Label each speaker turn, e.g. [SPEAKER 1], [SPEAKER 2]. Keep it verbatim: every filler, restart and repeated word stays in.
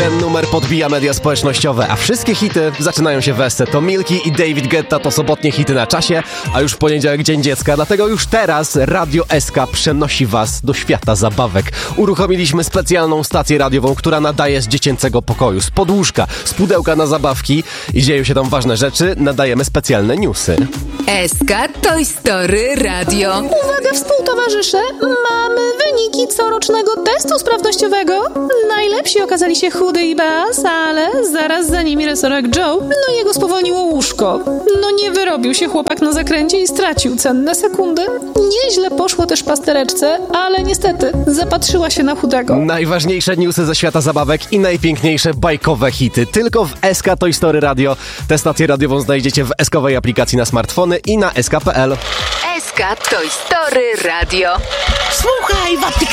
[SPEAKER 1] Ten numer podbija media społecznościowe, a wszystkie hity zaczynają się w S C. To Milki i David Guetta to sobotnie hity na czasie, a już w poniedziałek Dzień Dziecka, dlatego już teraz Radio S K przenosi was do świata zabawek. Uruchomiliśmy specjalną stację radiową, która nadaje z dziecięcego pokoju, z podłóżka, z pudełka na zabawki i dzieją się tam ważne rzeczy, nadajemy specjalne newsy.
[SPEAKER 2] S K Toy Story Radio.
[SPEAKER 3] Uwaga współtowarzysze, mamy wyniki corocznego testu sprawnościowego. Najlepsi okazali się Chudy i Baz, ale zaraz za nimi resorek Joe, no jego spowolniło łóżko. No nie wyrobił się chłopak na zakręcie i stracił cenne sekundy. Nieźle poszło też pastereczce, ale niestety zapatrzyła się na Chudego.
[SPEAKER 1] Najważniejsze newsy ze świata zabawek i najpiękniejsze bajkowe hity tylko w S K Toy Story Radio. Tę stację radiową znajdziecie w eskowej aplikacji na smartfony i na S K kropka P L.
[SPEAKER 2] S K Toy Story Radio.
[SPEAKER 4] Słuchaj, w aplikacji